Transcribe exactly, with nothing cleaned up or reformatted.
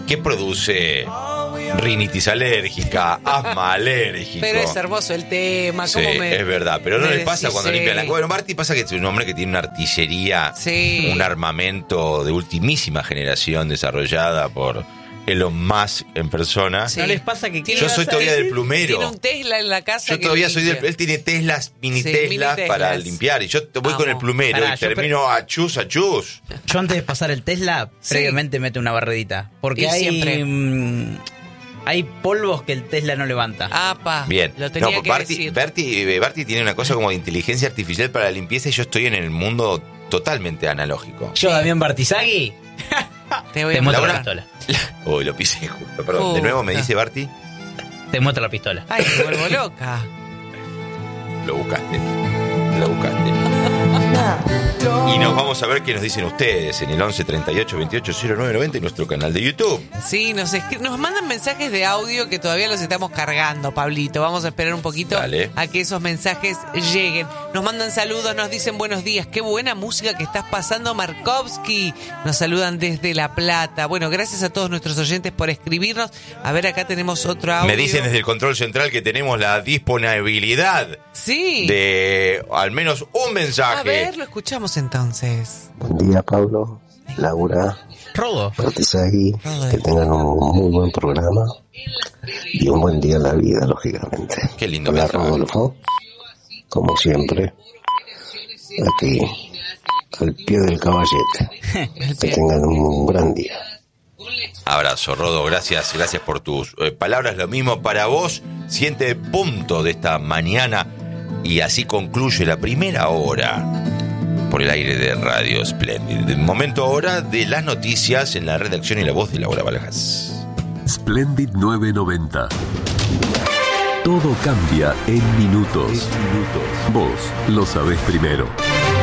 ¿Qué produce rinitis alérgica, asma alérgico? Pero es hermoso el tema. Sí, ¿cómo me, es verdad. Pero no me les pasa decís, cuando sí. limpian la... Bueno, Barty pasa que es un hombre que tiene una artillería, Sí. un armamento de ultimísima generación desarrollada por Elon Musk en persona. Sí. ¿No les pasa que Yo soy todavía del plumero. Tiene un Tesla en la casa. Yo que todavía soy limpia. del... Él tiene Teslas, mini Sí, Teslas mini Teslas. para limpiar. Y yo te voy Amo. con el plumero Pará, y yo termino a chus, a chus. Yo antes de pasar el Tesla, Sí. previamente meto una barredita. Porque Y hay, siempre. mm, hay polvos que el Tesla no levanta. Apa, Bien. lo tenía No, que Barty, decir. Barty, eh, Barty tiene una cosa como de inteligencia artificial para la limpieza y yo estoy en el mundo totalmente analógico. Yo, Damián Bartizagui, Te voy te a muestro la mostrar. pistola. Uy, lo pisé justo. Perdón. De Puta. nuevo me dice Barty. Te muestro la pistola. Ay, me vuelvo loca. Lo buscaste. Lo buscaste. Y nos vamos a ver qué nos dicen ustedes en el once treinta y ocho veintiocho cero nueve noventa y nuestro canal de YouTube. Sí, nos, escri- nos mandan mensajes de audio que todavía los estamos cargando, Pablito. Vamos a esperar un poquito Dale. a que esos mensajes lleguen. Nos mandan saludos, nos dicen buenos días. Qué buena música que estás pasando, Markovsky. Nos saludan desde La Plata. Bueno, gracias a todos nuestros oyentes por escribirnos. A ver, acá tenemos otro audio. Me dicen desde el control central que tenemos la disponibilidad Sí. de al menos un mensaje. A ver, lo escuchamos entonces. Buen día, Pablo, Laura, Rodo. Bartizagui, que tengan un muy buen programa y un buen día en la vida, lógicamente. Qué lindo Hola, mensaje. Rodolfo, como siempre, aquí, al pie del caballete. Que tengan un gran día. Abrazo, Rodo, gracias, gracias por tus eh, palabras. Lo mismo para vos. Siente punto de esta mañana y así concluye la primera hora por el aire de Radio Splendid. El momento ahora de las noticias en la redacción y la voz de Laura Balajas. Splendid novecientos noventa. Todo cambia en minutos. Vos lo sabés primero.